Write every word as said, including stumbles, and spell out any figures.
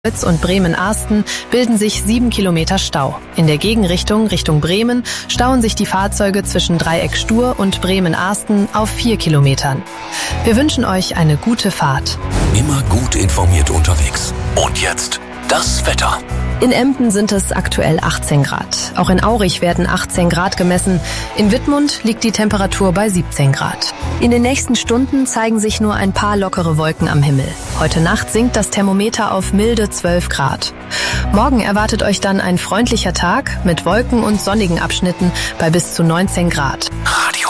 und Bremen-Arsten bilden sich sieben Kilometer Stau. In der Gegenrichtung, Richtung Bremen, stauen sich die Fahrzeuge zwischen Dreieck Stur und Bremen-Arsten auf vier Kilometern. Wir wünschen euch eine gute Fahrt. Immer gut informiert unterwegs. Und jetzt das Wetter. In Emden sind es aktuell achtzehn Grad. Auch in Aurich werden achtzehn Grad gemessen. In Wittmund liegt die Temperatur bei siebzehn Grad. In den nächsten Stunden zeigen sich nur ein paar lockere Wolken am Himmel. Heute Nacht sinkt das Thermometer auf milde zwölf Grad. Morgen erwartet euch dann ein freundlicher Tag mit Wolken und sonnigen Abschnitten bei bis zu neunzehn Grad. Radio